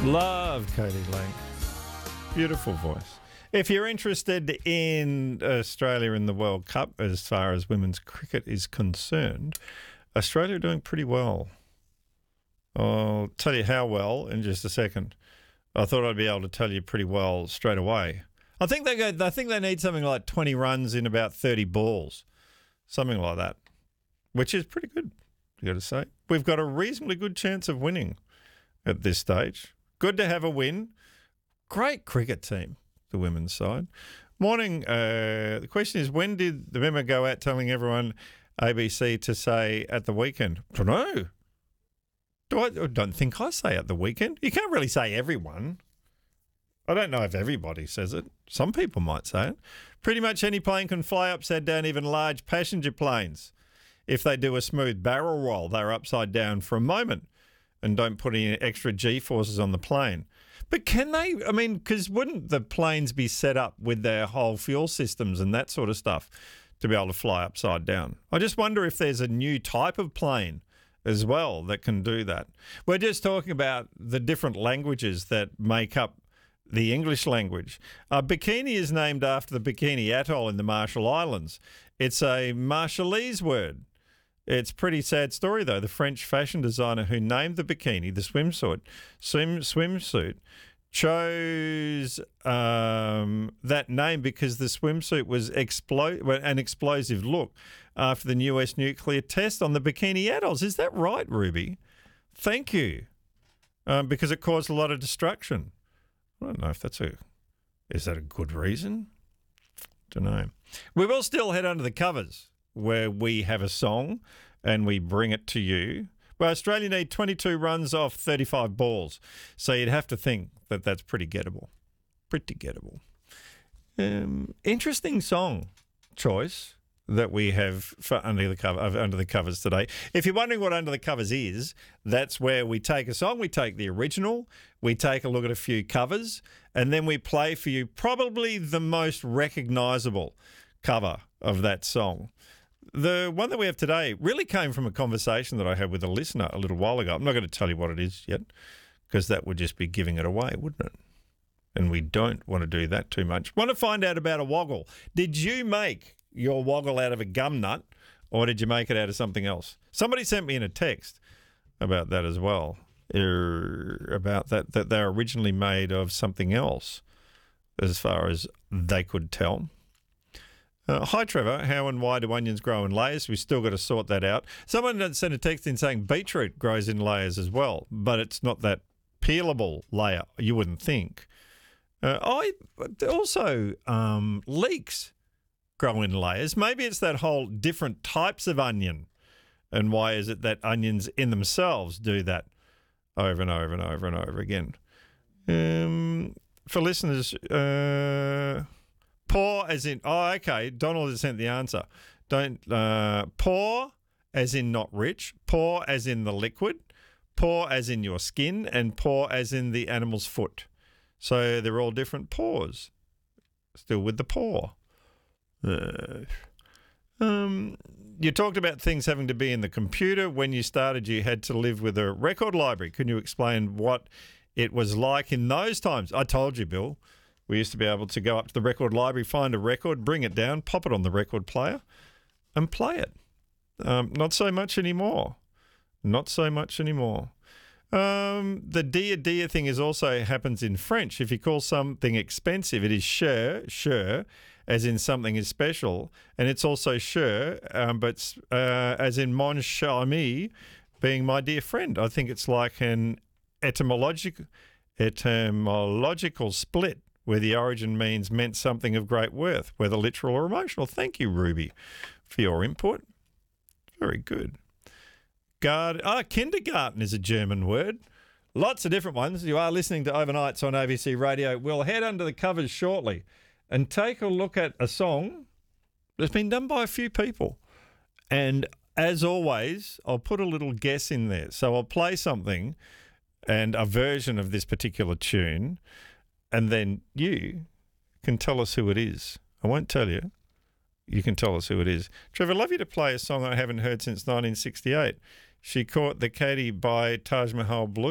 Love Katie Lang. Beautiful voice. If you're interested in Australia in the World Cup as far as women's cricket is concerned, Australia are doing pretty well. I'll tell you how well in just a second. I thought I'd be able to tell you pretty well straight away. I think they need something like 20 runs in about 30 balls, something like that, which is pretty good, you got to say. We've got a reasonably good chance of winning at this stage. Good to have a win. Great cricket team, the women's side. Morning. The question is, when did the memo go out telling everyone ABC to say at the weekend? I don't know. I don't think I say at the weekend. You can't really say everyone. I don't know if everybody says it. Some people might say it. Pretty much any plane can fly upside down, even large passenger planes. If they do a smooth barrel roll, they're upside down for a moment and don't put any extra G-forces on the plane. But can they? I mean, because wouldn't the planes be set up with their whole fuel systems and that sort of stuff to be able to fly upside down? I just wonder if there's a new type of plane as well that can do that. We're just talking about the different languages that make up the English language. Bikini is named after the Bikini Atoll in the Marshall Islands. It's a Marshallese word. It's a pretty sad story, though. The French fashion designer who named the bikini, the swimsuit, chose that name because the swimsuit was an explosive look after the US nuclear test on the Bikini Atolls. Is that right, Ruby? Thank you. Because it caused a lot of destruction. I don't know if is that a good reason? Don't know. We will still head under the covers, where we have a song and we bring it to you. Well, Australia need 22 runs off 35 balls. So you'd have to think that that's pretty gettable. Pretty gettable. Interesting song choice that we have for under the covers today. If you're wondering what Under the Covers is, that's where we take a song, we take the original, we take a look at a few covers, and then we play for you probably the most recognisable cover of that song. The one that we have today really came from a conversation that I had with a listener a little while ago. I'm not going to tell you what it is yet because that would just be giving it away, wouldn't it? And we don't want to do that too much. Want to find out about a woggle. Did you make your woggle out of a gum nut or did you make it out of something else? Somebody sent me in a text about that as well, about that they're originally made of something else as far as they could tell. Hi, Trevor. How and why do onions grow in layers? We've still got to sort that out. Someone sent a text in saying beetroot grows in layers as well, but it's not that peelable layer, you wouldn't think. Leeks grow in layers. Maybe it's that whole different types of onion. And why is it that onions in themselves do that over and over and over and over again? For listeners... Poor as in, okay, Donald has sent the answer. Poor as in not rich, poor as in the liquid, poor as in your skin, and poor as in the animal's foot. So they're all different paws. Still with the paw. You talked about things having to be in the computer. When you started, you had to live with a record library. Can you explain what it was like in those times? I told you, Bill. We used to be able to go up to the record library, find a record, bring it down, pop it on the record player and play it. Not so much anymore. Not so much anymore. The dear thing is also happens in French. If you call something expensive, it is cher, as in something is special. And it's also cher, but as in mon cher ami, being my dear friend. I think it's like an etymological split, where the origin meant something of great worth, whether literal or emotional. Thank you, Ruby, for your input. Very good. Kindergarten is a German word. Lots of different ones. You are listening to Overnights on ABC Radio. We'll head under the covers shortly and take a look at a song that's been done by a few people. And as always, I'll put a little guess in there. So I'll play something and a version of this particular tune, and then you can tell us who it is. I won't tell you. You can tell us who it is. Trevor, I'd love you to play a song I haven't heard since 1968. She Caught the Katy by Taj Mahal Blues.